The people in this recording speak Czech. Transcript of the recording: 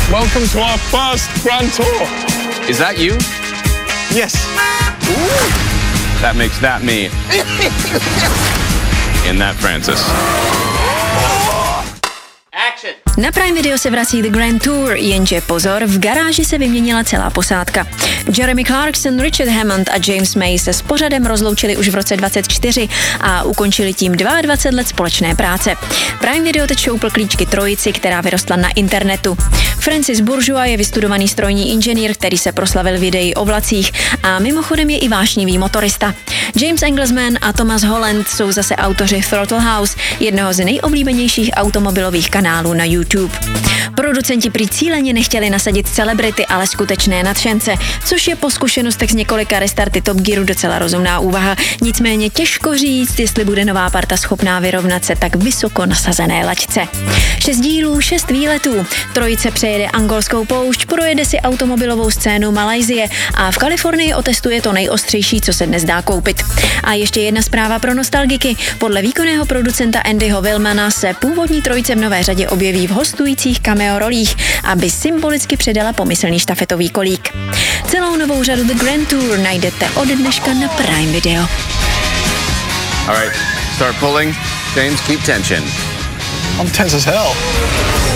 Welcome to our first Grand Tour. Is that you? Yes. Ooh. That makes that me. And that Francis. Na Prime Video se vrací The Grand Tour, jenže pozor, v garáži se vyměnila celá posádka. Jeremy Clarkson, Richard Hammond a James May se s pořadem rozloučili už v roce 2024 a ukončili tím 22 let společné práce. Prime Video teď šoupl klíčky trojici, která vyrostla na internetu. Francis Bourgeois je vystudovaný strojní inženýr, který se proslavil videí o vlacích a mimochodem je i vášnivý motorista. James Engelsman a Thomas Holland jsou zase autoři Throttle House, jednoho z nejoblíbenějších automobilových kanálů na YouTube. Producenti prý cíleně nechtěli nasadit celebrity, ale skutečné nadšence, což je po zkušenostech z několika restarty Top Gearu docela rozumná úvaha. Nicméně těžko říct, jestli bude nová parta schopná vyrovnat se tak vysoko nasazené laťce. 6 dílů, 6 výletů. Trojice přejede angolskou poušť, projede si automobilovou scénu Malajsie a v Kalifornii otestuje to nejostřejší, co se dnes dá koupit. A ještě jedna zpráva pro nostalgiky. Podle výkonného producenta Andyho Wilmana se původní trojice v nové řadě objeví v hostujících cameo rolích, aby symbolicky předala pomyslný štafetový kolík. Celou novou řadu The Grand Tour najdete od dneška na Prime Video. All right, start pulling. James, keep tension. I'm tense as hell.